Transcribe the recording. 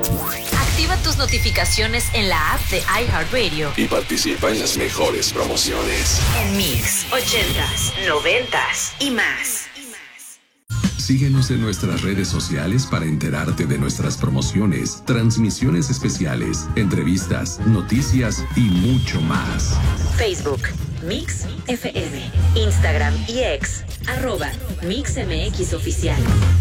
Activa tus notificaciones en la app de iHeartRadio y participa en las mejores promociones. en Mix 80s, 90s y más. Síguenos en nuestras redes sociales para enterarte de nuestras promociones, transmisiones especiales, entrevistas, noticias y mucho más. Facebook, Mix FM, Instagram y X, @MixMX Oficial.